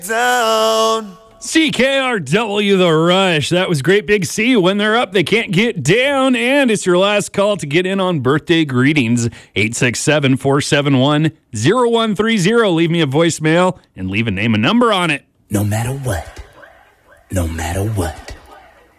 Down. CKRW The Rush. That was Great Big C. When they're up, they can't get down. And it's your last call to get in on birthday greetings. 867-471-0130. Leave me a voicemail and leave a name and number on it. No matter what. No matter what.